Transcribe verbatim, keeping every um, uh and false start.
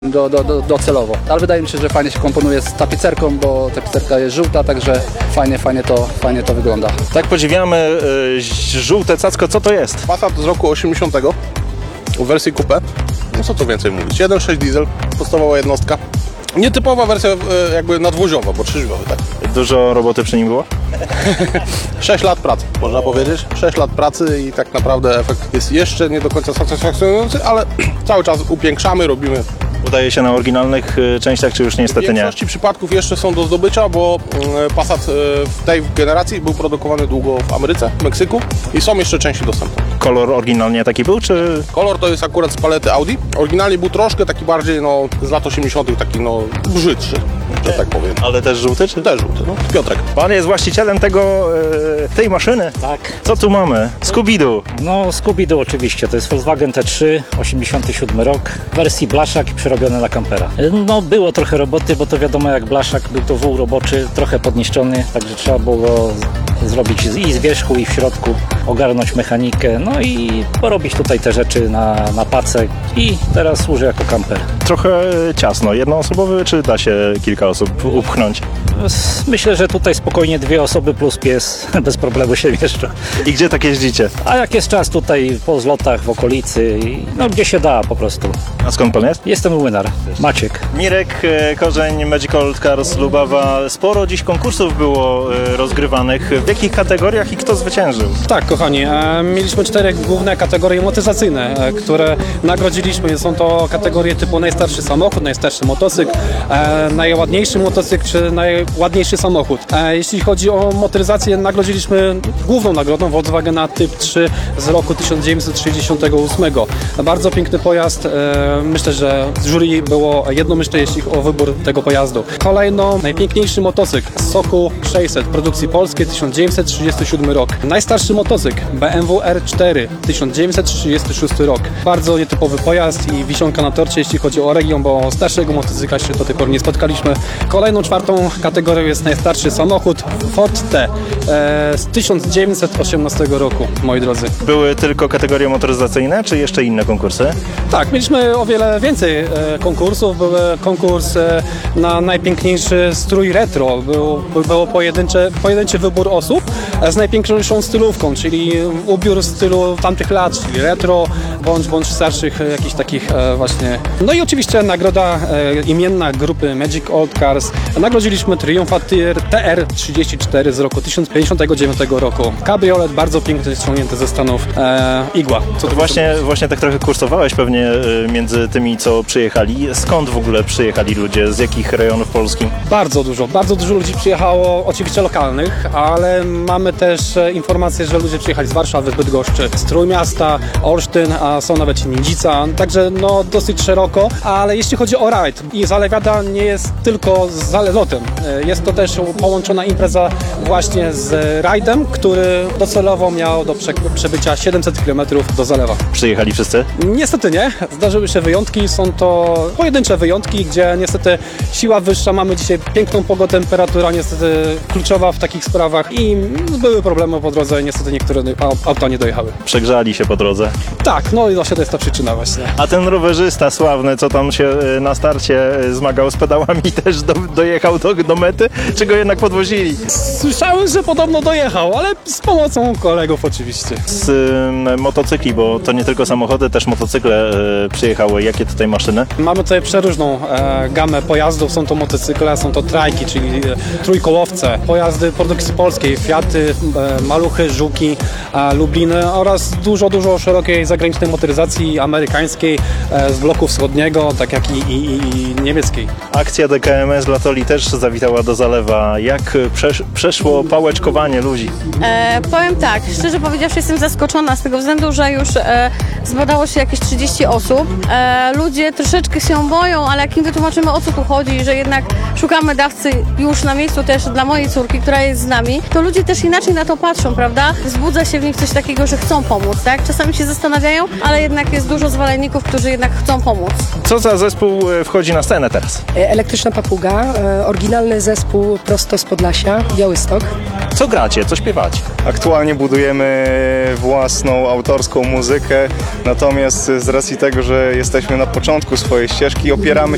Do, do, do, docelowo. Ale wydaje mi się, że fajnie się komponuje z tapicerką, bo tapicerka jest żółta, także fajnie, fajnie to, fajnie to wygląda. Tak podziwiamy y, żółte cacko, co to jest? Passat z roku osiemdziesiątego w wersji coupe. No co tu więcej mówić? jeden przecinek sześć diesel, podstawowa jednostka. Nietypowa wersja y, jakby nadwoziowa, bo trzyźródłowy, tak? Dużo roboty przy nim było? sześć lat pracy, można powiedzieć. sześć lat pracy i tak naprawdę efekt jest jeszcze nie do końca satysfakcjonujący, ale cały czas upiększamy, robimy. Udaje się na oryginalnych y, częściach, czy już niestety W nie? większości przypadków jeszcze są do zdobycia, bo y, Passat y, w tej generacji był produkowany długo w Ameryce, w Meksyku i są jeszcze części dostępne. Kolor oryginalnie taki był, czy... Kolor to jest akurat z palety Audi. Oryginalnie był troszkę taki bardziej no, z lat osiemdziesiątych, taki no brzydszy, że tak powiem. Ale też żółty, czy... Też żółty, no. Piotrek. Pan jest właścicielem tego, y, tej maszyny. Tak. Co tu mamy? Scooby-Doo. No Scooby-Doo oczywiście, to jest Volkswagen T trzy, osiemdziesiąty siódmy rok, w wersji blaszak i przerobiony na kampera. No było trochę roboty, bo to wiadomo jak blaszak, był to wół roboczy, trochę podniszczony, także trzeba było go zrobić i z wierzchu i w środku, ogarnąć mechanikę, no i porobić tutaj te rzeczy na, na pacę i teraz służy jako kamper. Trochę ciasno. Jednoosobowy, czy da się kilka osób upchnąć? Myślę, że tutaj spokojnie dwie osoby plus pies bez problemu się mieszczą. I gdzie tak jeździcie? A jak jest czas tutaj po zlotach w okolicy, i no gdzie się da po prostu. A skąd pan jest? Jestem Młynar, Maciek. Mirek e, Korzeń, Magical Cars Lubawa. Sporo dziś konkursów było e, rozgrywanych. W jakich kategoriach i kto zwyciężył? Tak, kochani, e, mieliśmy cztery główne kategorie motoryzacyjne, e, które nagrodziliśmy. Są to kategorie typu najstarszy samochód, najstarszy motocykl, e, najładniejszy motocykl czy najładniejszy samochód. E, jeśli chodzi o motoryzację, nagrodziliśmy główną nagrodą Volkswagena Typ trzy z roku tysiąc dziewięćset sześćdziesiątego ósmego. Bardzo piękny pojazd. E, myślę, że z jury było jednomyślne, jeśli chodzi o wybór tego pojazdu. Kolejno najpiękniejszy motocykl Sokół sześćset produkcji polskiej tysiąc dziewięćset trzydziesty siódmy rok. Najstarszy motocykl B M W R cztery tysiąc dziewięćset trzydziesty szósty rok. Bardzo nietypowy pojazd i wisienka na torcie, jeśli chodzi o region, bo starszego motocykla jeszcze do tej pory nie spotkaliśmy. Kolejną czwartą kategorią jest najstarszy samochód Ford T e, z tysiąc dziewięćset osiemnastego roku, moi drodzy. Były tylko kategorie motoryzacyjne, czy jeszcze inne konkursy? Tak, mieliśmy o wiele więcej e, konkursów. Był konkurs e, na najpiękniejszy strój retro. Był, było pojedyncze, pojedynczy wybór osób e, z najpiękniejszą stylówką, czyli ubiór w stylu tamtych lat, czyli retro, bądź, bądź starszych e, jakichś takich e, właśnie. No i oczywiście nagroda e, imienna grupy Magic Old Cars. Nagrodziliśmy Triumpha T R trzydzieści cztery z roku tysiąc pięćdziesiątego dziewiątego roku. Kabriolet bardzo piękny, ściągnięty ze Stanów. E, igła. Co to właśnie, właśnie tak trochę kursowałeś pewnie y, między tymi, co przyjechali. Skąd w ogóle przyjechali ludzie? Z jakich rejonów Polski? Bardzo dużo, bardzo dużo ludzi przyjechało, oczywiście lokalnych, ale mamy też e, informacje, że ludzie przyjechali z Warszawy, Bydgoszczy, z Trójmiasta, Olsztyn, a są nawet Nidzica, także no dosyć szeroko, ale jeśli chodzi o rajd, i Zalewiada nie jest tylko z zalotem, e, jest to też połączona impreza właśnie z rajdem, który docelowo miał do prze, przebycia siedemset kilometrów do Zalewa. Przyjechali wszyscy? Niestety nie, zdarzyły się wyjątki, są to pojedyncze wyjątki, gdzie niestety siła wyższa, mamy dzisiaj piękną pogodę, temperatura niestety kluczowa w takich sprawach i były problemy po drodze, niestety niektóre auta nie dojechały. Przegrzali się po drodze. Tak, no i właśnie to jest ta przyczyna właśnie. A ten rowerzysta sławny, co tam się y, na starcie y, zmagał z pedałami, też do, dojechał do, do mety, czy go jednak podwozili? Słyszałem, że podobno dojechał, ale z pomocą kolegów oczywiście. Z y, motocykli, bo to nie tylko samochody, też motocykle y, przyjechały. Jakie tutaj maszyny? Mamy tutaj przeróżną e, gamę pojazdów, są to motocykle, są to trajki, czyli e, trójkołowce, pojazdy produkcji polskiej, Fiaty, e, Maluchy, Żuki, e, Lubliny oraz dużo, dużo szerokiej zagranicznej motoryzacji amerykańskiej e, z bloku wschodniego, tak jak i, i, i niemieckiej. Akcja D K M S Latoli też zawitała do Zalewa. Jak przesz przeszło pałeczkowanie ludzi? E, powiem tak, szczerze powiedziawszy jestem zaskoczona z tego względu, że już e, zbadało się jakieś trzydzieści osób. E, ludzie troszeczkę się boją, ale jak im wytłumaczymy, o co tu chodzi, że jednak szukamy dawcy już na miejscu też dla mojej córki, która jest z nami, to ludzie też inaczej na to patrzą, prawda? Wzbudza się w nich coś takiego, że chcą pomóc, tak? Czasami się zastanawiają, ale jednak jest dużo zwolenników, którzy jednak chcą pomóc. Co za zespół wchodzi na scenę teraz? Elektryczna Papuga, oryginalny zespół prosto z Podlasia, Białystok. Co gracie? Co śpiewacie? Aktualnie budujemy własną autorską muzykę, natomiast z racji tego, że jesteśmy na początku swojej ścieżki, opieramy